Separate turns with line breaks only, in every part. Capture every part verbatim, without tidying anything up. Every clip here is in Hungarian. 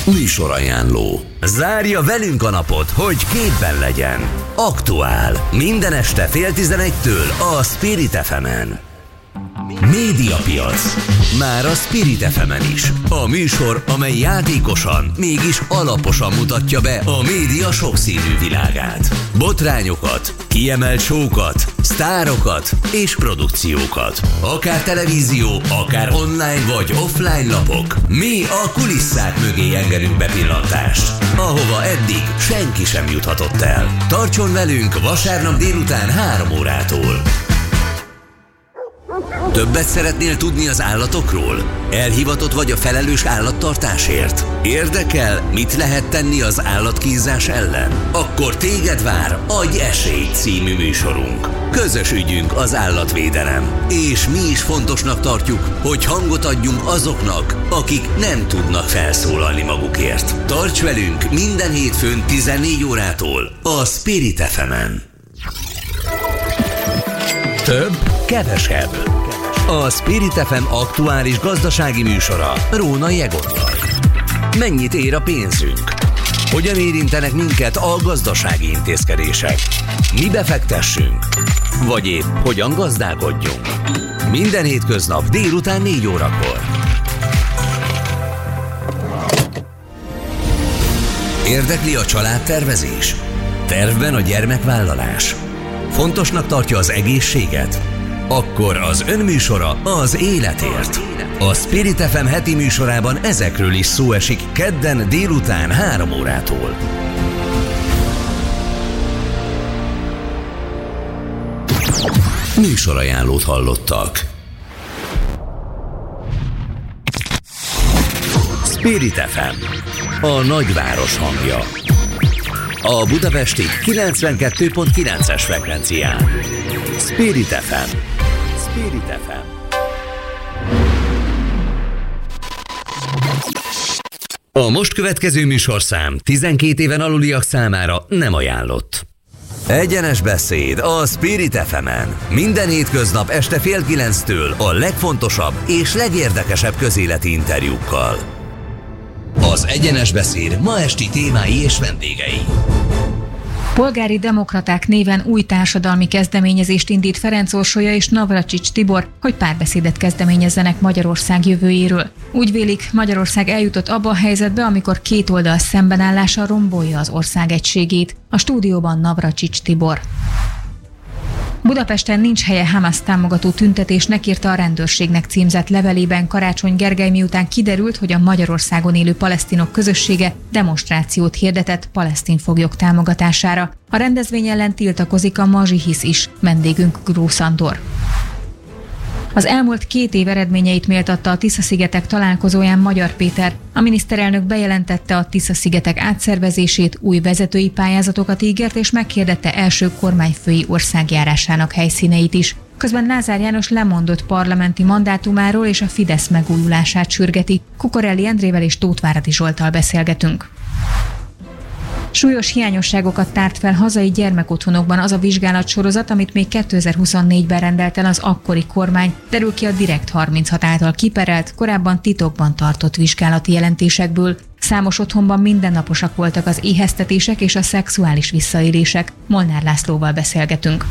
Műsorajánló. Zárja velünk a napot, hogy képben legyen. Aktuál. Minden este fél tizenegytől a Spirit ef emen. Médiapiac. Már a Spirit ef emen is. A műsor, amely játékosan, mégis alaposan mutatja be a média sokszínű világát. Botrányokat, kiemelt show-kat, sztárokat és produkciókat. Akár televízió, akár online vagy offline lapok. Mi a kulisszák mögé engedünk bepillantást, ahova eddig senki sem juthatott el. Tartson velünk vasárnap délután három órától. Többet szeretnél tudni az állatokról? Elhivatott vagy a felelős állattartásért? Érdekel, mit lehet tenni az állatkínzás ellen? Akkor téged vár Adj esélyt című műsorunk. Közös ügyünk az állatvédelem. És mi is fontosnak tartjuk, hogy hangot adjunk azoknak, akik nem tudnak felszólalni magukért. Tarts velünk minden hétfőn tizennégy órától a Spirit ef emen. Több, kevesebb. A Spirit ef em aktuális gazdasági műsora Rónai Egonnal. Mennyit ér a pénzünk? Hogyan érintenek minket a gazdasági intézkedések? Mi befektessünk? Vagy épp hogyan gazdálkodjunk? Minden hétköznap délután négy órakor. Érdekli a családtervezés? Tervben a gyermekvállalás? Fontosnak tartja az egészséget? Akkor az önműsora az életért. A Spirit ef em heti műsorában ezekről is szó esik kedden délután három órától. Műsorajánlót hallottak. Spirit ef em, a nagyváros hangja. A budapesti kilencvenkettő pont kilences frekvencián. Spirit ef em. Spirit ef em. A most következő műsorszám tizenkét éven aluliak számára nem ajánlott. Egyenes beszéd a Spirit ef emen. Minden hétköznap este fél kilenctől a legfontosabb és legérdekesebb közéleti interjúkkal. Az Egyenes beszéd ma esti témái és vendégei.
Polgári Demokraták néven új társadalmi kezdeményezést indít Ferenc Orsolya és Navracsics Tibor, hogy párbeszédet kezdeményezzenek Magyarország jövőjéről. Úgy vélik, Magyarország eljutott abba a helyzetbe, amikor két oldal szembenállása rombolja az ország egységét. A stúdióban Navracsics Tibor. Budapesten nincs helye Hamas támogató tüntetésnek, írta a rendőrségnek címzett levelében Karácsony Gergely, miután kiderült, hogy a Magyarországon élő palesztinok közössége demonstrációt hirdetett palesztin foglyok támogatására. A rendezvény ellen tiltakozik a Mazsihisz is, vendégünk Grósz Andor. Az elmúlt két év eredményeit méltatta a Tisza-szigetek találkozóján Magyar Péter. A miniszterelnök bejelentette a Tisza-szigetek átszervezését, új vezetői pályázatokat ígért és meghirdette első kormányfői országjárásának helyszíneit is. Közben Lázár János lemondott parlamenti mandátumáról és a Fidesz megújulását sürgeti. Kukorelli Endrével és Tóthváradi Zsolttal beszélgetünk. Súlyos hiányosságokat tárt fel hazai gyermekotthonokban az a vizsgálatsorozat, amit még kétezer-huszonnégyben rendelt el az akkori kormány, derül ki a Direkt harminchat által kiperelt, korábban titokban tartott vizsgálati jelentésekből. Számos otthonban mindennaposak voltak az éheztetések és a szexuális visszaélések. Molnár Lászlóval beszélgetünk.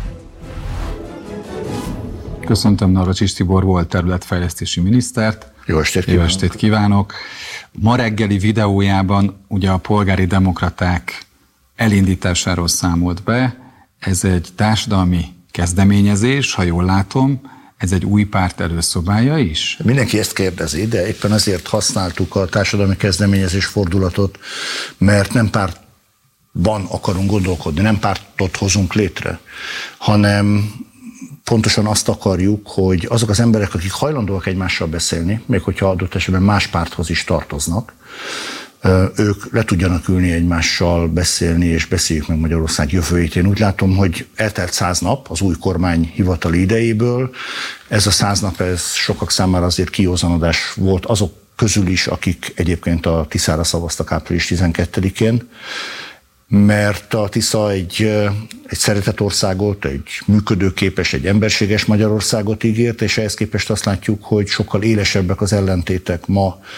Köszöntöm Navracsics Tibor volt területfejlesztési minisztert.
Jó estét kívánok.
Jó estét kívánok. Ma reggeli videójában ugye a Polgári Demokraták elindításáról számolt be. Ez egy társadalmi kezdeményezés, ha jól látom. Ez egy új párt előszobája is?
Mindenki ezt kérdezi, de éppen azért használtuk a társadalmi kezdeményezés fordulatot, mert nem pártban akarunk gondolkodni, nem pártot hozunk létre, hanem pontosan azt akarjuk, hogy azok az emberek, akik hajlandóak egymással beszélni, még hogyha adott esetben más párthoz is tartoznak, ők le tudjanak ülni egymással, beszélni, és beszéljük meg Magyarország jövőjét. Én úgy látom, hogy eltelt száz nap az új kormány hivatali idejéből. Ez a száz nap, ez sokak számára azért kiózanodás volt, azok közül is, akik egyébként a Tiszára szavaztak április tizenkettedikén, mert a Tisza egy, egy szeretett országot, egy működőképes, egy emberséges Magyarországot ígért, és ehhez képest azt látjuk, hogy sokkal élesebbek az ellentétek ma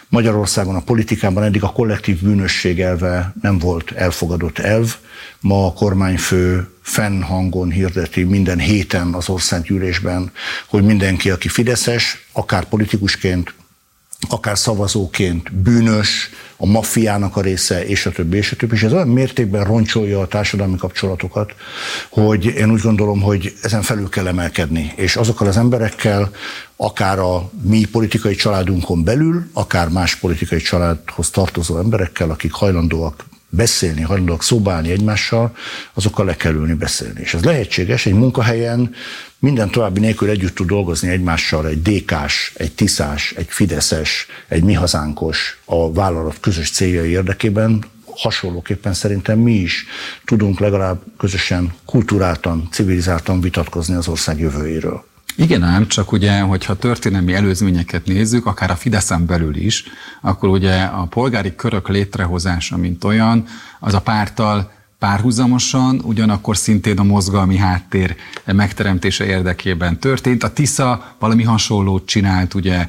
Magyarországon a politikában eddig a kollektív bűnösség elve nem volt elfogadott elv. Ma a kormányfő fennhangon hirdeti minden héten az országgyűlésben, hogy mindenki, aki fideszes, akár politikusként, akár szavazóként bűnös, a maffiának a része, és a többi, és a többi. És ez olyan mértékben roncsolja a társadalmi kapcsolatokat, hogy én úgy gondolom, hogy ezen felül kell emelkedni. És azokkal az emberekkel, akár a mi politikai családunkon belül, akár más politikai családhoz tartozó emberekkel, akik hajlandóak beszélni, hajlandóak szóbálni egymással, azokkal le kell ülni beszélni. És ez lehetséges, egy munkahelyen minden további nélkül együtt tud dolgozni egymással egy dé ká-s, egy tiszás, egy fideszes, egy mi hazánkos a vállalat közös céljai érdekében. Hasonlóképpen szerintem mi is tudunk legalább közösen, kulturáltan, civilizáltan vitatkozni az ország jövőjéről.
Igen ám, csak ugye, hogyha történelmi előzményeket nézzük, akár a Fideszen belül is, akkor ugye a polgári körök létrehozása, mint olyan, az a párttal párhuzamosan, ugyanakkor szintén a mozgalmi háttér megteremtése érdekében történt. A Tisza valami hasonlót csinált ugye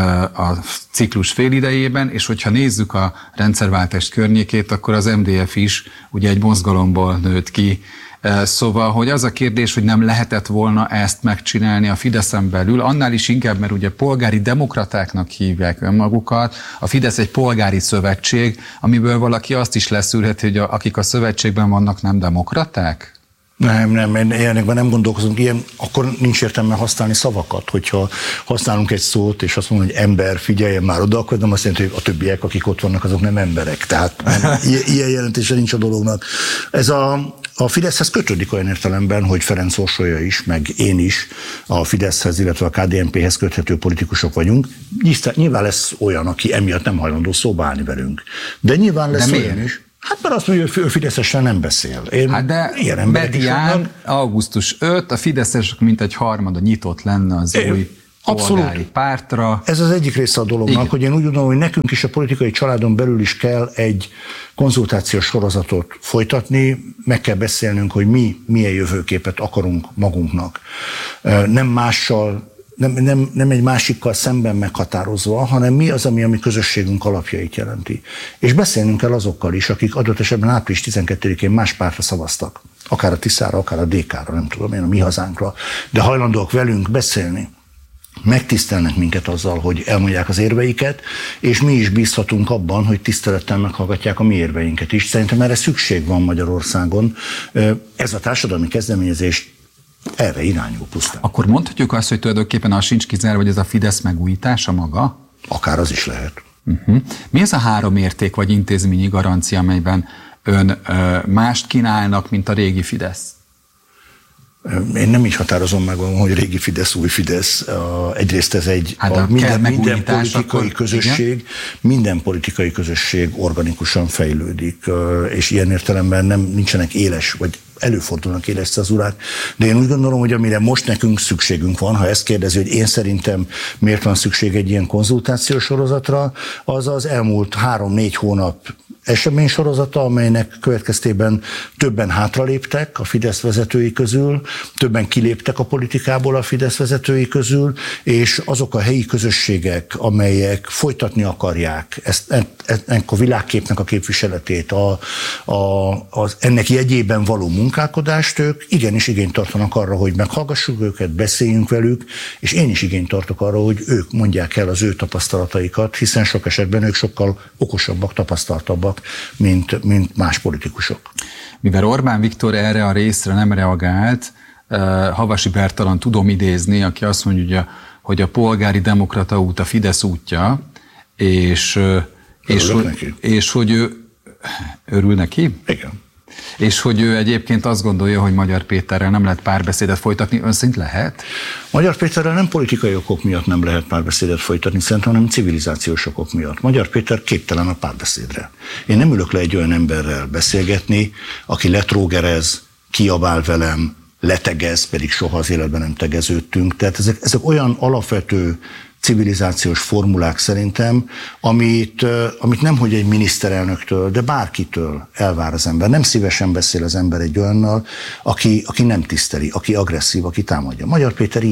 a ciklus félidejében, és hogyha nézzük a rendszerváltás környékét, akkor az em dé ef is ugye egy mozgalomból nőtt ki. Szóval, hogy az a kérdés, hogy nem lehetett volna ezt megcsinálni a Fideszen belül, annál is inkább, mert ugye polgári demokratáknak hívják önmagukat, a Fidesz egy polgári szövetség, amiből valaki azt is leszűrheti, hogy a, akik a szövetségben vannak, nem demokraták?
Nem, nem, ilyenekben nem gondolkozunk, ilyen, akkor nincs értelme használni szavakat, hogyha használunk egy szót, és azt mondom, hogy ember, figyeljen már oda, akkor nem azt jelenti, hogy a többiek, akik ott vannak, azok nem emberek. Tehát nem, ilyen jelentése nincs a dolognak. Ez a, a Fideszhez kötődik olyan értelemben, hogy Ferenc Orsolya is, meg én is a Fideszhez, illetve a ká dé en péhez köthető politikusok vagyunk. Nyilván lesz olyan, aki emiatt nem hajlandó szóba állni velünk. De nyilván lesz
De
olyan is. Hát mert azt mondja, hogy ő fideszesen nem beszél. Én
hát de medián augusztus ötödike, a fideszesek mint egy harmada nyitott lenne az é, új polgári pártra.
Ez az egyik része a dolognak, igen, hogy én úgy gondolom, hogy nekünk is a politikai családon belül is kell egy konzultációs sorozatot folytatni, meg kell beszélnünk, hogy mi milyen jövőképet akarunk magunknak. Nem mással, Nem, nem, nem egy másikkal szemben meghatározva, hanem mi az, ami a mi közösségünk alapjait jelenti. És beszélnünk kell azokkal is, akik adott esetben április tizenkettedikén más pártra szavaztak. Akár a Tiszára, akár a dé ká-ra, nem tudom én, a mi hazánkra. De hajlandóak velünk beszélni. Megtisztelnek minket azzal, hogy elmondják az érveiket, és mi is bízhatunk abban, hogy tisztelettel meghallgatják a mi érveinket is. Szerintem erre szükség van Magyarországon. Ez a társadalmi kezdeményezés erre irányul pusztán.
Akkor mondhatjuk azt, hogy tulajdonképpen az sincs kizárva, hogy ez a Fidesz megújítása maga?
Akár az is lehet.
Uh-huh. Mi ez a három érték vagy intézményi garancia, amelyben ön ö, mást kínálnak, mint a régi Fidesz?
Én nem is határozom meg, hogy régi Fidesz, új Fidesz. Egyrészt ez egy
hát
a minden, minden politikai
akkor,
közösség, igen? minden politikai közösség organikusan fejlődik, és ilyen értelemben nem nincsenek éles, vagy előfordulnak éles cezurák, de én úgy gondolom, hogy amire most nekünk szükségünk van, ha ezt kérdezi, hogy én szerintem miért van szükség egy ilyen konzultációs sorozatra, az az elmúlt három-négy hónap eseménysorozata, amelynek következtében többen hátraléptek a Fidesz vezetői közül, többen kiléptek a politikából a Fidesz vezetői közül, és azok a helyi közösségek, amelyek folytatni akarják ezt, ennek a világképnek a képviseletét, a, a, az ennek jegyében való munkálkodást, ők igenis igényt tartanak arra, hogy meghallgassuk őket, beszéljünk velük, és én is igényt tartok arra, hogy ők mondják el az ő tapasztalataikat, hiszen sok esetben ők sokkal okosabbak, tapasztaltabbak, mint, mint más politikusok.
Mivel Orbán Viktor erre a részre nem reagált, Havasi Bertalan tudom idézni, aki azt mondja, hogy a, hogy a polgári demokrata út a Fidesz útja, és, és, hogy, és hogy ő örül neki?
Igen.
És hogy ő egyébként azt gondolja, hogy Magyar Péterrel nem lehet párbeszédet folytatni, ön szerint lehet?
Magyar Péterrel nem politikai okok miatt nem lehet párbeszédet folytatni, szerintem, hanem civilizációs okok miatt. Magyar Péter képtelen a párbeszédre. Én nem ülök le egy olyan emberrel beszélgetni, aki letrógerez, kiabál velem, letegez, pedig soha az életben nem tegeződtünk. Tehát ezek, ezek olyan alapvető civilizációs formulák szerintem, amit, amit nemhogy egy miniszterelnöktől, de bárkitől elvár az ember. Nem szívesen beszél az ember egy olyannal, aki, aki nem tiszteli, aki agresszív, aki támadja. Magyar Péter ilyen.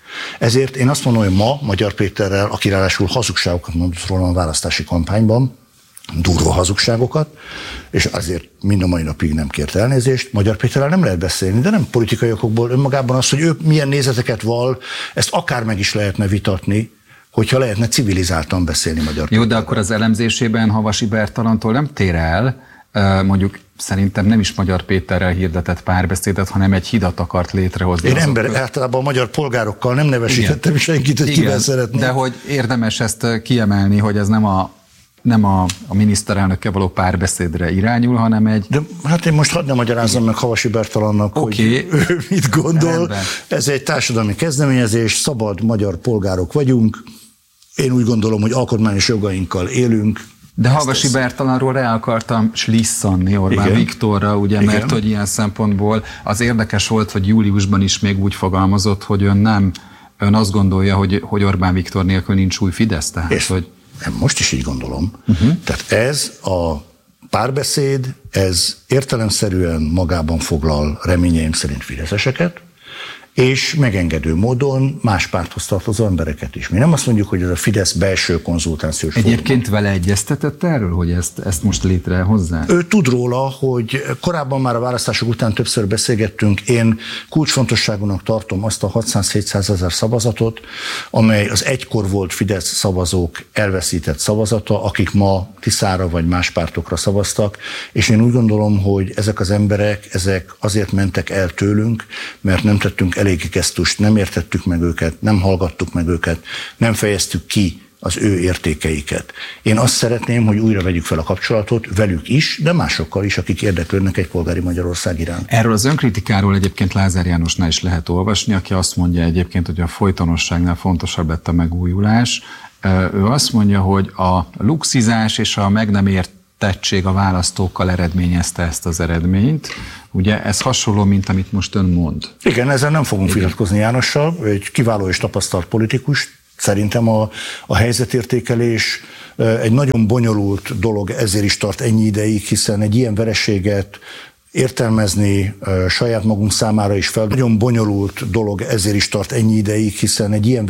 Ezért én azt mondom, hogy ma Magyar Péterrel, aki ráadásul hazugságokat mondott róla a választási kampányban, durva hazugságokat, és azért mind a mai napig nem kért elnézést. Magyar Péterrel nem lehet beszélni, de nem politikai okokból, önmagában az, hogy ő milyen nézeteket vall, ezt akár meg is lehetne vitatni, hogyha lehetne civilizáltan beszélni Magyar Péterrel.
Jó, de akkor az elemzésében Havasi Bertalantól nem tér el, mondjuk szerintem nem is Magyar Péterrel hirdetett párbeszédet, hanem egy hidat akart létrehozni.
Én ember, között. Általában a magyar polgárokkal nem nevesítettem senkit, hogy kivel szeretném.
De hogy érdemes ezt kiemelni, hogy ez nem a nem a, a miniszterelnökkel való párbeszédre irányul, hanem egy...
De hát én most hadd ne magyarázzam meg Havasi Bertalannak, okay. hogy ő mit gondol. Rendben. Ez egy társadalmi kezdeményezés, szabad magyar polgárok vagyunk. Én úgy gondolom, hogy alkotmányos jogainkkal élünk.
De Havasi Bertalanról rá akartam slisszanni Orbán Igen. Viktorra, ugye, Igen. mert hogy ilyen szempontból az érdekes volt, hogy júliusban is még úgy fogalmazott, hogy ön nem, ön azt gondolja, hogy, hogy Orbán Viktor nélkül nincs új Fidesz, tehát És hogy...
Most is így gondolom. Uh-huh. Tehát ez a párbeszéd, ez értelemszerűen magában foglal reményeim szerint fideszeseket, és megengedő módon más párthoz tartozó embereket is. Mi nem azt mondjuk, hogy ez a Fidesz belső konzultációs
Egyébként
fórum.
Vele egyeztetett erről, hogy ezt, ezt most létrehozzá?
Ő tud róla, hogy korábban már a választások után többször beszélgettünk, én kulcsfontosságúnak tartom azt a hatszáz-hétszáz ezer szavazatot, amely az egykor volt Fidesz szavazók elveszített szavazata, akik ma Tiszára vagy más pártokra szavaztak, és én úgy gondolom, hogy ezek az emberek, ezek azért mentek el tőlünk, mert nem tettünk elég gesztust, nem értettük meg őket, nem hallgattuk meg őket, nem fejeztük ki az ő értékeiket. Én azt szeretném, hogy újra vegyük fel a kapcsolatot velük is, de másokkal is, akik érdeklődnek egy polgári Magyarország iránt.
Erről az önkritikáról egyébként Lázár Jánosnál is lehet olvasni, aki azt mondja egyébként, hogy a folytonosságnál fontosabb lett a megújulás. Ő azt mondja, hogy a luxizás és a meg nem ért tettség a választókkal eredményezte ezt az eredményt. Ugye ez hasonló, mint amit most ön mond.
Igen, ezzel nem fogunk vitatkozni Jánossal, ő egy kiváló és tapasztalt politikus. Szerintem a, a helyzetértékelés egy nagyon bonyolult dolog, ezért is tart ennyi ideig, hiszen egy ilyen vereséget értelmezni saját magunk számára is fel. Nagyon bonyolult dolog, ezért is tart ennyi ideig, hiszen egy ilyen